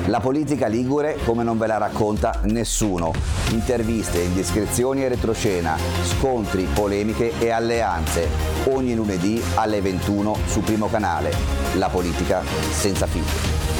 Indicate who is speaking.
Speaker 1: La politica ligure come non ve la racconta nessuno. Interviste, indiscrezioni e retroscena, scontri, polemiche e alleanze. Ogni lunedì alle 21 su Primo Canale. La politica senza filtri.